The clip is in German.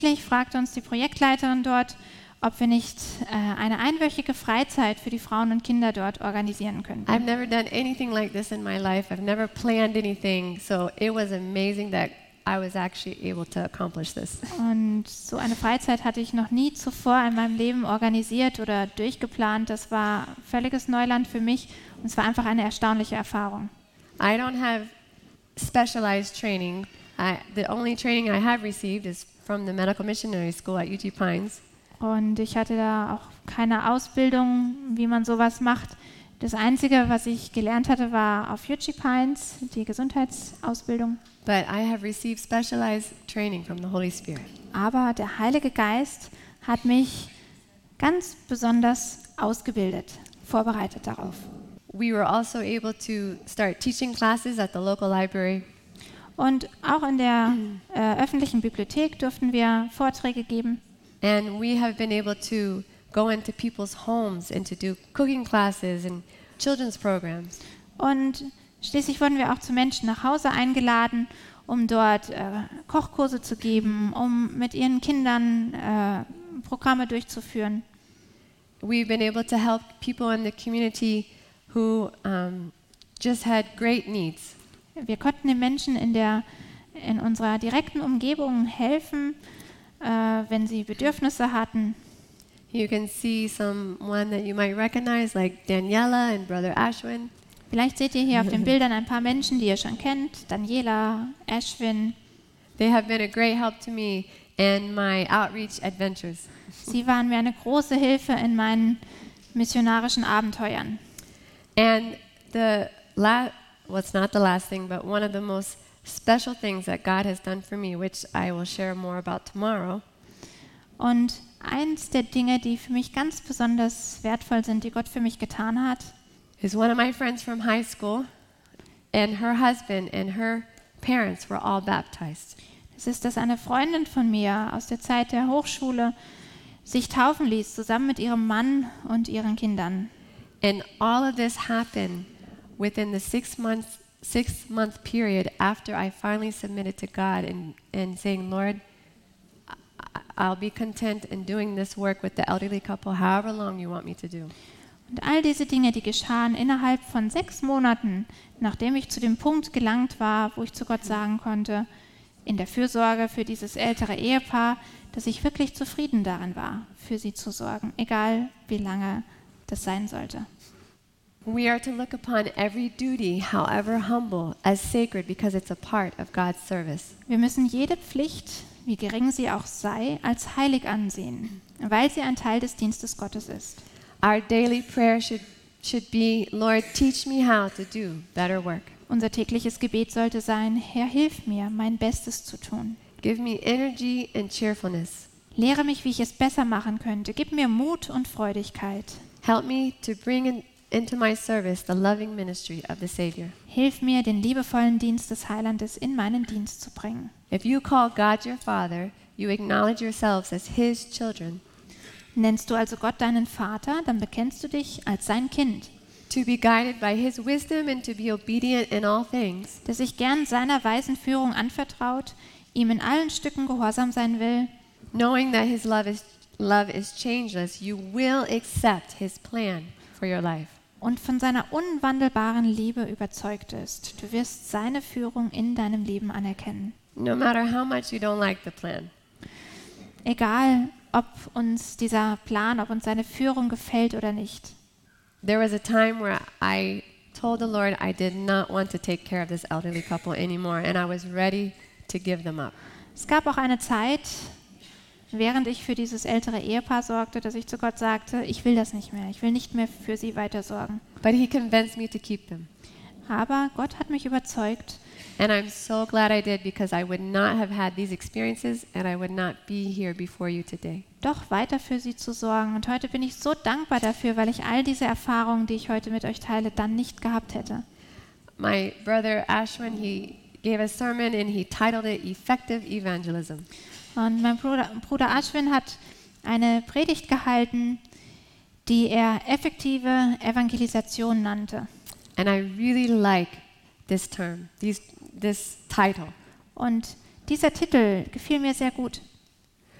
fragte uns die Projektleiterin dort, ob wir nicht eine einwöchige Freizeit für die Frauen und Kinder dort organisieren könnten. I've never done anything like this in my life. I've never planned anything, so it was amazing that I was actually able to accomplish this. Und so eine Freizeit hatte ich noch nie zuvor in meinem Leben organisiert oder durchgeplant. Das war völliges Neuland für mich und es war einfach eine erstaunliche Erfahrung. I don't have specialized training. The only training I have received is from the Medical Missionary School at UT Pines. Und ich hatte da auch keine Ausbildung, wie man sowas macht. Das Einzige, was ich gelernt hatte, war auf UT Pines, die Gesundheitsausbildung. But I have received specialized training from the Holy Spirit. Aber der Heilige Geist hat mich ganz besonders ausgebildet, vorbereitet darauf. We were also able to start teaching classes at the local library. Und auch in der öffentlichen Bibliothek durften wir Vorträge geben. And we have been able to go into people's homes and to do cooking classes and children's programs. Und schließlich wurden wir auch zu Menschen nach Hause eingeladen, um dort Kochkurse zu geben, um mit ihren Kindern Programme durchzuführen. We've been able to help people in the community who just had great needs. Wir konnten den Menschen in unserer direkten Umgebung helfen, wenn sie Bedürfnisse hatten. You can see someone that you might recognize, like Daniela and Brother Ashwin. Vielleicht seht ihr hier auf den Bildern ein paar Menschen, die ihr schon kennt. Daniela, Ashwin. They have been a great help to me in my outreach adventures. Sie waren mir eine große Hilfe in meinen missionarischen Abenteuern. And it's not the last thing, but one of the most special things that God has done for me, which I will share more about tomorrow. Und eins der Dinge, die für mich ganz besonders wertvoll sind, die Gott für mich getan hat, is one of my friends from high school, and her husband and her parents were all baptized. es ist, dass eine Freundin von mir aus der Zeit der Hochschule sich taufen ließ, zusammen mit ihrem Mann und ihren Kindern. And all of this happened within the 6-month period after I finally submitted to God and saying, Lord, I'll be content in doing this work with the elderly couple however long you want me to do. Und all diese Dinge, die geschahen innerhalb von 6 Monaten, nachdem ich zu dem Punkt gelangt war, wo ich zu Gott sagen konnte, in der Fürsorge für dieses ältere Ehepaar, dass ich wirklich zufrieden darin war, für sie zu sorgen, egal wie lange das sein sollte. We are to look upon every duty, however humble, as sacred because it's a part of God's service. Wir müssen jede Pflicht, wie gering sie auch sei, als heilig ansehen, weil sie ein Teil des Dienstes Gottes ist. Our daily prayer should be, Lord, teach me how to do better work. Unser tägliches Gebet sollte sein, Herr, hilf mir, mein Bestes zu tun. Give me energy and cheerfulness. Lehre mich, wie ich es besser machen könnte. Gib mir Mut und Freudigkeit. Help me to bring into my service the loving ministry of the Savior. Hilf mir, den liebevollen Dienst des Heilandes in meinen Dienst zu bringen. If you call God your Father, you acknowledge yourselves as His children. Nennst du also Gott deinen Vater, dann bekennst du dich als sein Kind, To be guided by His wisdom and to be obedient in all things. der sich gern seiner weisen Führung anvertraut, ihm in allen Stücken gehorsam sein will, Knowing that His love is changeless, you will accept His plan for your life. und von seiner unwandelbaren Liebe überzeugt ist. Du wirst seine Führung in deinem Leben anerkennen. No matter how much you don't like the plan. Egal, ob uns dieser Plan, ob uns seine Führung gefällt oder nicht. There was a time where I told the Lord I did not want to take care of this elderly couple anymore, and I was ready to give them up. Es gab auch eine Zeit, während ich für dieses ältere Ehepaar sorgte, dass ich zu Gott sagte, ich will das nicht mehr, ich will nicht mehr für sie weiter sorgen. But He convinced me to keep them. Aber Gott hat mich überzeugt And I'm so glad I did, because I would not have had these experiences and I would not be here before you today. doch weiter für sie zu sorgen. Und heute bin ich so dankbar dafür, weil ich all diese Erfahrungen, die ich heute mit euch teile, dann nicht gehabt hätte. My brother Ashwin, he gave a sermon and he titled it Effective Evangelism. Und mein Bruder Ashwin hat eine Predigt gehalten, die er effektive Evangelisation nannte. And I really like this term, this title. Und dieser Titel gefiel mir sehr gut.